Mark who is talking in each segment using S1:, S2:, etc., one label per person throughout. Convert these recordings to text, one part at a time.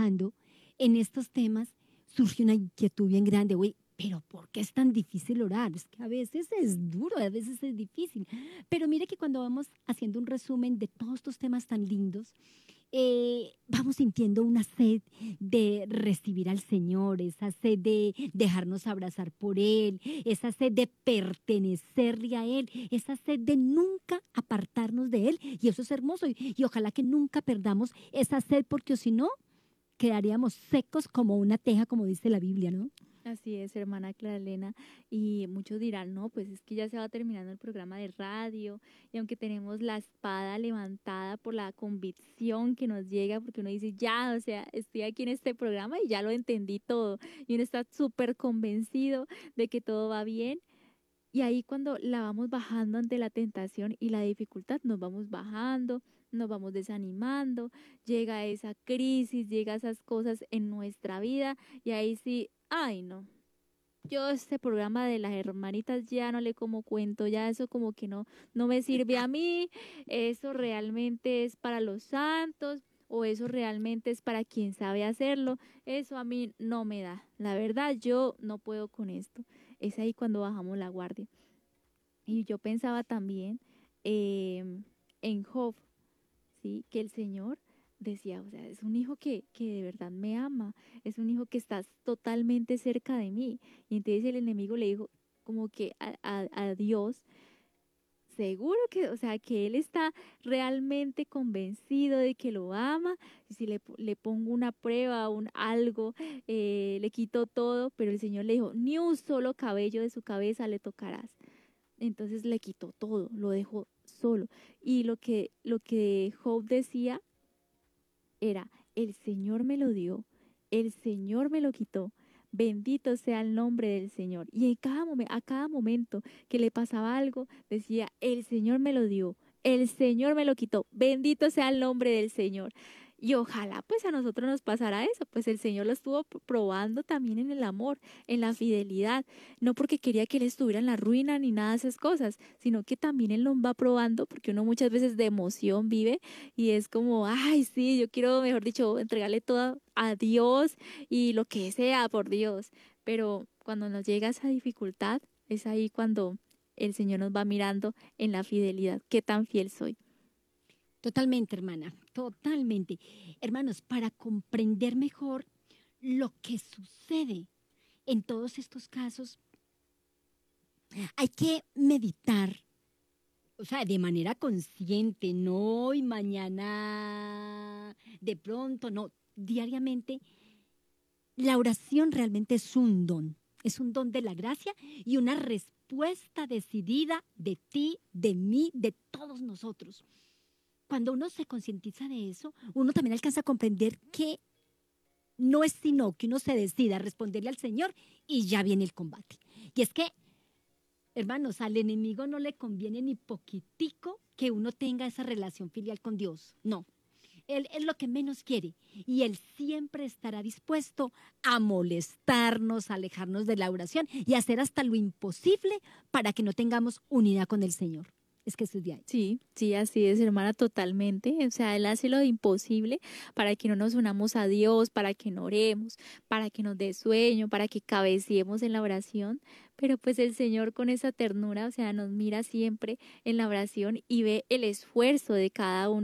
S1: trabajando en estos temas, surge una inquietud bien grande. Uy, pero ¿por qué es tan difícil orar? Es que a veces es duro, a veces es difícil. Pero mire que cuando vamos haciendo un resumen de todos estos temas tan lindos, vamos sintiendo una sed de recibir al Señor, esa sed de dejarnos abrazar por Él, esa sed de pertenecerle a Él, esa sed de nunca apartarnos de Él. Y eso es hermoso. Y ojalá que nunca perdamos esa sed, porque si no, quedaríamos secos como una teja, como dice la Biblia, ¿no?
S2: Así es, hermana Clara Elena, y muchos dirán, no, pues es que ya se va terminando el programa de radio, y aunque tenemos la espada levantada por la convicción que nos llega, porque uno dice, ya, o sea, estoy aquí en este programa y ya lo entendí todo, y uno está súper convencido de que todo va bien, y ahí cuando la vamos bajando ante la tentación y la dificultad, nos vamos bajando, nos vamos desanimando, llega esa crisis, llega esas cosas en nuestra vida y ahí sí, ay no, yo este programa de las hermanitas ya no le como cuento, ya eso como que no me sirve a mí, eso realmente es para los santos o eso realmente es para quien sabe hacerlo, eso a mí no me da, la verdad yo no puedo con esto, es ahí cuando bajamos la guardia. Y yo pensaba también en Job, ¿sí? Que el Señor decía, o sea, es un hijo que de verdad me ama, es un hijo que está totalmente cerca de mí. Y entonces el enemigo le dijo como que a Dios, seguro que, o sea, que él está realmente convencido de que lo ama, y si le pongo una prueba, un algo, le quito todo, pero el Señor le dijo, ni un solo cabello de su cabeza le tocarás. Entonces le quitó todo, lo dejó solo. Y lo que Job decía era, el Señor me lo dio, el Señor me lo quitó, bendito sea el nombre del Señor. Y en a cada momento que le pasaba algo, decía, el Señor me lo dio, el Señor me lo quitó, bendito sea el nombre del Señor. Y ojalá pues a nosotros nos pasara eso, pues el Señor lo estuvo probando también en el amor, en la fidelidad, no porque quería que Él estuviera en la ruina ni nada de esas cosas, sino que también Él nos va probando porque uno muchas veces de emoción vive y es como, ay, sí, yo quiero, mejor dicho, entregarle todo a Dios y lo que sea por Dios. Pero cuando nos llega esa dificultad, es ahí cuando el Señor nos va mirando en la fidelidad. ¿Qué tan fiel soy?
S1: Totalmente, hermana, totalmente. Hermanos, para comprender mejor lo que sucede en todos estos casos, hay que meditar, o sea, de manera consciente, no hoy, mañana, de pronto, no, diariamente. La oración realmente es un don de la gracia y una respuesta decidida de ti, de mí, de todos nosotros. Cuando uno se concientiza de eso, uno también alcanza a comprender que no es sino que uno se decida a responderle al Señor y ya viene el combate. Y es que, hermanos, al enemigo no le conviene ni poquitico que uno tenga esa relación filial con Dios. No. Él es lo que menos quiere y Él siempre estará dispuesto a molestarnos, a alejarnos de la oración y a hacer hasta lo imposible para que no tengamos unidad con el Señor. Es que eso es de ahí.
S2: Sí, sí, así es, hermana, totalmente. O sea, Él hace lo imposible para que no nos unamos a Dios, para que no oremos, para que nos dé sueño, para que cabeceemos en la oración. Pero pues el Señor con esa ternura, o sea, nos mira siempre en la oración y ve el esfuerzo de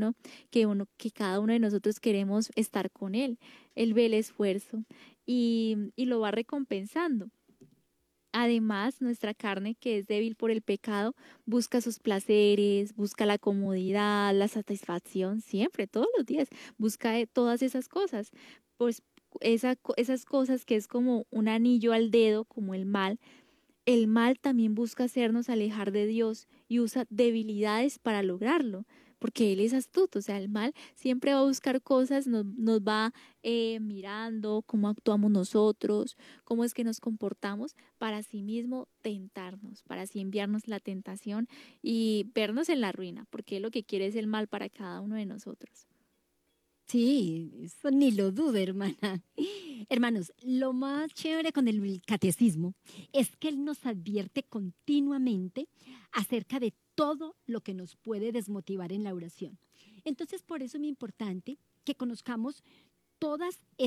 S2: que cada uno de nosotros queremos estar con Él. Él ve el esfuerzo y lo va recompensando. Además, nuestra carne, que es débil por el pecado, busca sus placeres, busca la comodidad, la satisfacción, siempre, todos los días, busca todas esas cosas. Pues esas cosas que es como un anillo al dedo, como el mal también busca hacernos alejar de Dios y usa debilidades para lograrlo, porque Él es astuto, o sea, el mal siempre va a buscar cosas, nos va mirando cómo actuamos nosotros, cómo es que nos comportamos, para así mismo tentarnos, para así enviarnos la tentación y vernos en la ruina, porque Él lo que quiere es el mal para cada uno de nosotros.
S1: Sí, eso ni lo dude, hermana. Hermanos, lo más chévere con el catecismo es que él nos advierte continuamente acerca de todo lo que nos puede desmotivar en la oración. Entonces, por eso es muy importante que conozcamos todas